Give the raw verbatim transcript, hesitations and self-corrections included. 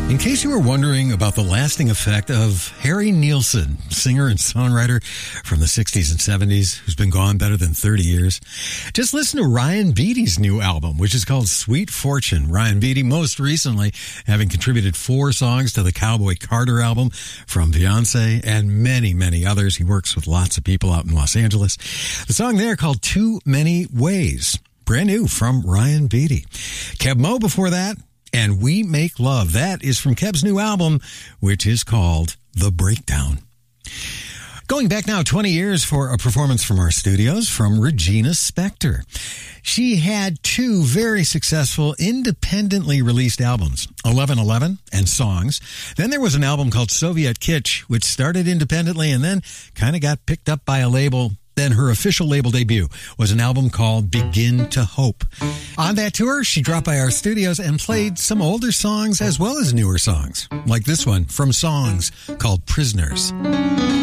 In case you were wondering about the lasting effect of Harry Nilsson, singer and songwriter from the sixties and seventies, who's been gone better than thirty years, just listen to Ryan Beatty's new album, which is called Sweet Fortune. Ryan Beatty, most recently having contributed four songs to the Cowboy Carter album from Beyonce and many, many others. He works with lots of people out in Los Angeles. The song there called Too Many Ways. Brand new from Ryan Beatty. Keb Mo before that. And We Make Love. That is from Keb's new album, which is called The Breakdown. Going back now twenty years for a performance from our studios from Regina Spektor. She had two very successful independently released albums, eleven eleven and Songs. Then there was an album called Soviet Kitsch, which started independently and then kind of got picked up by a label. Then her official label debut was an album called Begin to Hope. On that tour, she dropped by our studios and played some older songs as well as newer songs, like this one from Songs called Prisoners.